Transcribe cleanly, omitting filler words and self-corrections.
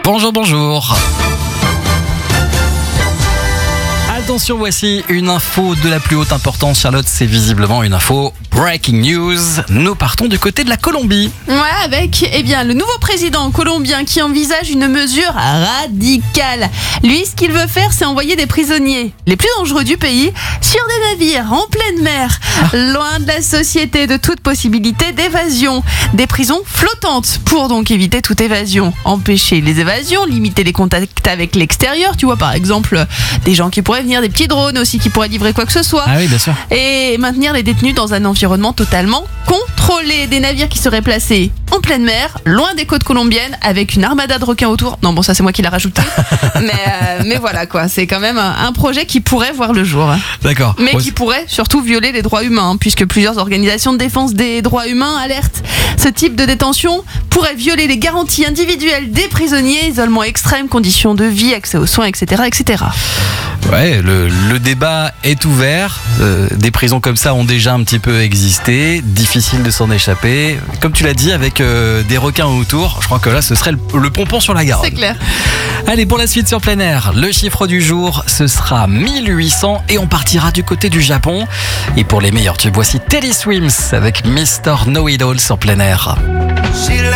Bonjour, bonjour. Attention, voici une info de la plus haute importance. Charlotte, c'est visiblement une info breaking news. Nous partons du côté de la Colombie. Ouais, avec le nouveau président colombien qui envisage une mesure radicale. Lui, ce qu'il veut faire, c'est envoyer des prisonniers les plus dangereux du pays sur des navires en pleine mer, loin de la société, de toute possibilité d'évasion. Des prisons flottantes pour donc éviter toute évasion. Empêcher les évasions, limiter les contacts avec l'extérieur. Tu vois, par exemple, des gens qui pourraient venir, des petits drones aussi qui pourraient livrer quoi que ce soit. Ah oui, bien sûr. Et maintenir les détenus dans un environnement totalement contrôlé. Des navires qui seraient placés en pleine mer, loin des côtes colombiennes, avec une armada de requins autour. Non, bon, ça c'est moi qui l'ai rajouté. mais voilà quoi, c'est quand même un projet qui pourrait voir le jour. D'accord. Mais qui pourrait surtout violer les droits humains, puisque plusieurs organisations de défense des droits humains alertent. Ce type de détention pourrait violer les garanties individuelles des prisonniers, isolement extrême, conditions de vie, accès aux soins, etc. etc. Ouais, le débat est ouvert. Des prisons comme ça ont déjà un petit peu existé. Difficile de s'en échapper. Comme tu l'as dit, avec des requins autour, je crois que là, ce serait le pompon sur la Garonne. C'est clair. Allez, pour la suite sur plein air, le chiffre du jour, ce sera 1800 et on partira du côté du Japon. Et pour les meilleurs tubes, voici Teddy Swims avec Mr. Know It All sur plein air.